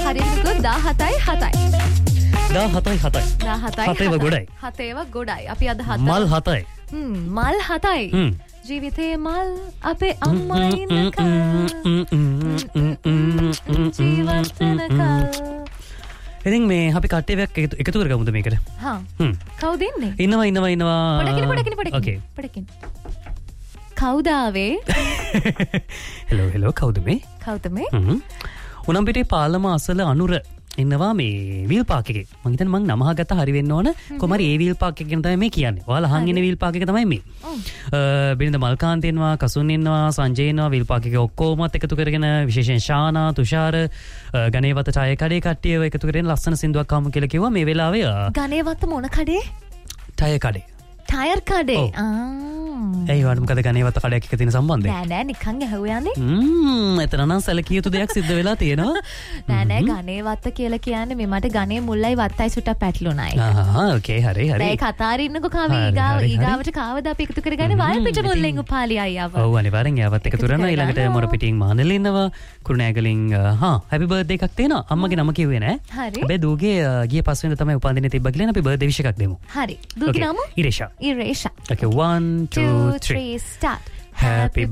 හරියට කිව්වොත් 17යි 7යි. 17යි 7යි. 17යි 7ව ගොඩයි. 7ව ගොඩයි. අපි අද 7 මල් 7යි. මල් 7යි. ජීවිතේ මල් අපේ අම්මා ඉන්නකල්. ජීවත් වෙනකල්. ඉතින් මේ අපි කට්ටියක් එකතු කරගමුද මේකට? හා. කවුද ඉන්නේ? ඉන්නවා. පොඩකින්. කවුද ආවේ? හෙලෝ කවුද මේ? කවුද මේ? උනම්පිටේ පාලම අසල අනුර ඉන්නවා මේ වීල් පාක් එකේ. මං හිතන්නේ මං නම අහගත්ත හරි වෙන්න ඕන. කොහමරි ඒ වීල් පාක් එක ගැන තමයි මේ කියන්නේ. ඔයාලා අහන් ඉන්නේ වීල් පාක් එක තමයි මේ. බිරිඳ මල්කාන්ත ඉන්නවා, කසුන් ඉන්නවා, සංජය ඉන්නවා. වීල් පාක් එකේ ඔක්කොමත් එකතු කරගෙන විශේෂයෙන් ශානා, තුෂාර, ගණේවත ඡාය කඩේ කට්ටියව එකතු කරගෙන ලස්සන සින්දුවක් ආවම කියලා කිව්වා මේ වෙලාවේ. ගණේවත මොන කඩේ? ඡාය කඩේ. ටයර් කඩේ. ඒ වඩ මොකද ගණේවත කඩයක් එක්ක තියෙන සම්බන්ධය? නෑ නිකන් ඇහුවනේ. එතන නම් සැලකිය යුතු දෙයක් සිද්ධ වෙලා තියෙනවා. නෑ ගණේවත කියලා කියන්නේ මේ මට ගණේ මුල්ලයි වත්තයි සුට්ටක් පැටලුණායි. ඕකේ හරි. ඒක අතාරින්නකෝ කාවි ඊගාවට කාවද අපි එකතු කරගන්නේ වල් පිට මුල්ලෙන් උපාලි අයියව. ඔව් අනිවාර්යෙන් යාවත් එකතු කරනවා. ඊළඟට මොර පිටින් මානල ඉන්නවා. කුරුණෑගලින් හැපි බර්ත්ඩේ එකක් තියෙනවා. අම්මගේ නම කිව්වේ නෑ. හරි. හැබැයි දූගේ ගිය පස්වෙනිදා තමයි උපන්දිනේ තිබ්බා කියලා අපි බර්ත්ඩේ විශ් එකක් දෙමු. හරි. දූගේ නම? Iresha. Iresha. Okay, 1 2 3 start. Happy